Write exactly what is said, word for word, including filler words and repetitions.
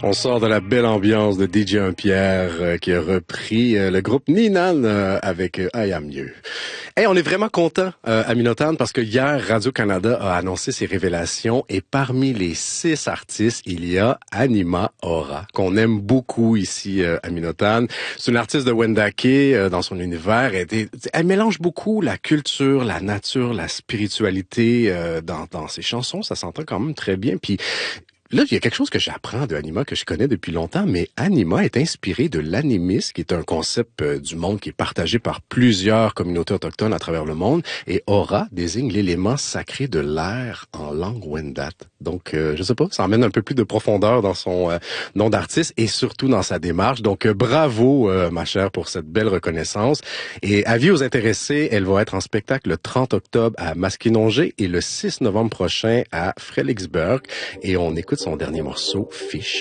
On sort de la belle ambiance de D J Un-Pierre euh, qui a repris euh, le groupe Ninan euh, avec euh, I Am You. Hey, on est vraiment content euh, à Minotan parce que hier, Radio-Canada a annoncé ses révélations et parmi les six artistes, il y a Anima Aura, qu'on aime beaucoup ici euh, à Minotan. C'est une artiste de Wendake euh, dans son univers. Elle, est, elle mélange beaucoup la culture, la nature, la spiritualité euh, dans, dans ses chansons. Ça s'entend quand même très bien. Puis là, il y a quelque chose que j'apprends de Anima que je connais depuis longtemps, mais Anima est inspiré de l'animisme, qui est un concept euh, du monde qui est partagé par plusieurs communautés autochtones à travers le monde, et Aura désigne l'élément sacré de l'air en langue Wendat. Donc, euh, je sais pas, ça emmène un peu plus de profondeur dans son euh, nom d'artiste et surtout dans sa démarche. Donc, euh, bravo, euh, ma chère, pour cette belle reconnaissance. Et avis aux intéressés, elle va être en spectacle le trente octobre à Maskinongé et le six novembre prochain à Fredericksburg. Et on écoute son dernier morceau, Fish.